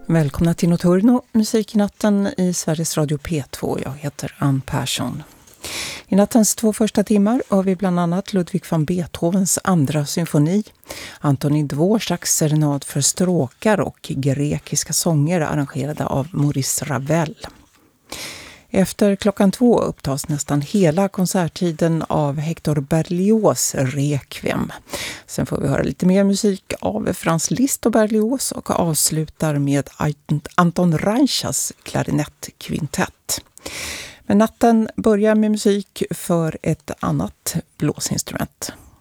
Välkomna till Notturno, musiknatten i Sveriges Radio P2. Jag heter Ann Persson. I nattens 2 första timmar har vi bland annat Ludwig van Beethovens andra symfoni, Antonín Dvořáks serenad för stråkar och grekiska sånger arrangerade av Maurice Ravel. Efter klockan 2 upptas nästan hela konserttiden av Hector Berlioz Requiem. Sen får vi höra lite mer musik av Franz Liszt och Berlioz och avslutar med Anton Reichas klarinettkvintett. Men natten börjar med musik för ett annat blåsinstrument.